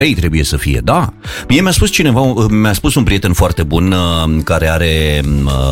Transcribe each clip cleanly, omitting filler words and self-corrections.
Ei, trebuie să fie, da. Mie mi-a spus un prieten foarte bun care are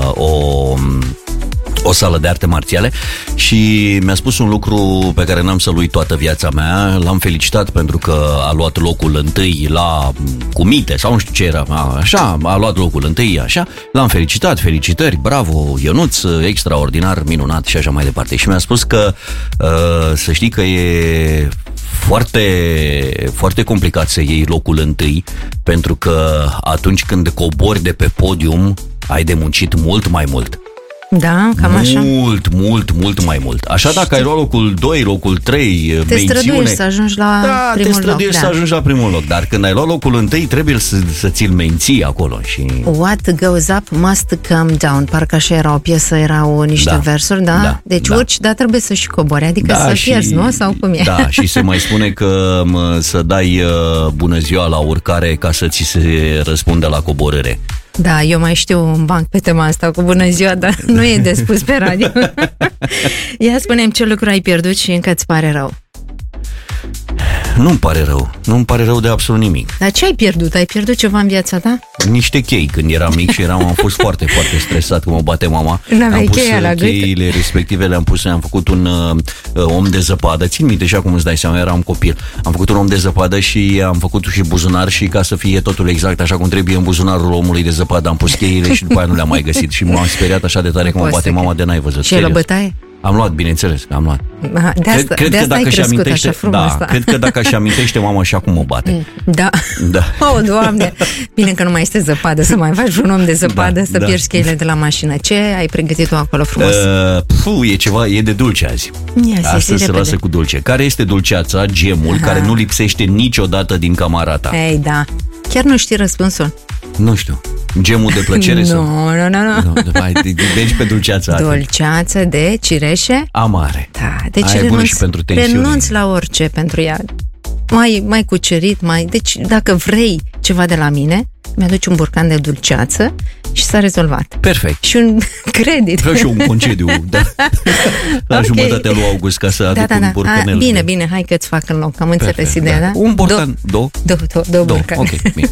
o sală de arte marțiale și mi-a spus un lucru pe care n-am să-l uit toată viața mea. L-am felicitat pentru că a luat locul întâi la cumite sau nu știu ce era, așa, a luat locul întâi, așa. L-am felicitat, felicitări, bravo, Ionuț, extraordinar, minunat și așa mai departe. Și mi-a spus că să știi că e foarte, foarte complicat să iei locul întâi, pentru că atunci când cobori de pe podium ai de muncit mult mai mult. Da, cam așa. Mult mai mult. Așa dacă ai luat locul 2, locul 3, te străduiești să ajungi la primul loc. Te străduiești să ajungi la primul loc. Dar când ai luat locul 1, trebuie să ți-l menții acolo. Și... What goes up must come down. Parcă așa era o piesă, erau niște versuri, da? Deci urci, dar trebuie să și cobori. Adică să pierzi, nu? Sau cum e? Da, și se mai spune că să dai bună ziua la urcare ca să ți se răspundă la coborâre. Da, eu mai știu un banc pe tema asta cu bună ziua, dar nu e de spus pe radio. Ia spune-mi ce lucru ai pierdut și încă îți pare rău. Nu-mi pare rău. Nu-mi pare rău de absolut nimic. Dar ce ai pierdut? Ai pierdut ceva în viața ta? Niște chei. Când eram mic și am fost foarte, foarte stresat că mă bate mama. N-aveai cheia la gât? Cheile respective le-am făcut un om de zăpadă. Țin minte și acum îți dai seama, eram copil. Am făcut un om de zăpadă și am făcut și buzunar și ca să fie totul exact așa cum trebuie în buzunarul omului de zăpadă am pus cheile și după aia nu le-am mai găsit și m-am speriat așa de tare că mă bate mama de n-ai văzut. Și el o bătaie? Am luat, bineînțeles că am luat. De asta ai crescut așa frumos. Da, cred că dacă își amintește mama și acum mă bate. Da. Oh, Doamne! Bine că nu mai este zăpadă, să mai faci un om de zăpadă, să pierzi cheile de la mașină. Ce ai pregătit-o acolo frumos? E ceva, e de dulce azi. Astăzi se lasă cu dulce. Care este dulceața, gemul, care nu lipsește niciodată din camara ta? Ei, da. Chiar nu știi răspunsul. Nu știu. Gemul de plăcere? Nu. Deci pe dulceața. Dulceață de cireșe? Amare. Da, deci renunți la orice pentru ea. Mai cucerit, deci dacă vrei ceva de la mine, mi-aduci un borcan de dulceață și s-a rezolvat. Perfect. Și un credit. Vreau și un concediu. La jumătatea lui August ca să aduc un borcanel. Bine, hai că îți fac în loc. Am înțeles ideea, da? Un borcan, două borcane. Ok, bine.